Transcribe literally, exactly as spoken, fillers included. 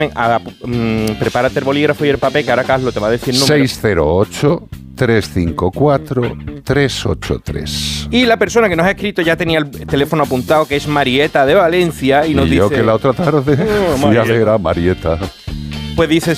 A, um, prepárate el bolígrafo y el papel, que ahora Carlos te va a decir números. seis cero ocho, tres cinco cuatro, tres ocho tres. Y la persona que nos ha escrito ya tenía el teléfono apuntado, que es Marieta de Valencia, y nos y dice... yo que la otra tarde oh, fui a ver a Marieta. Pues dice,